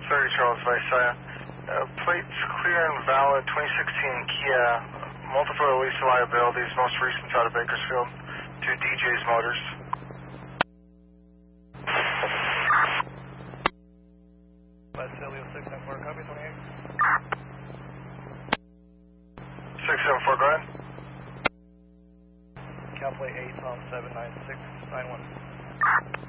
30 Charles Vice. Plates clear and valid, 2016 Kia, multiple release liabilities, most recent out of Bakersfield, to DJ's Motors. Basilio 674, copy 28. 674, go ahead. Calplate 8 Tom 79691.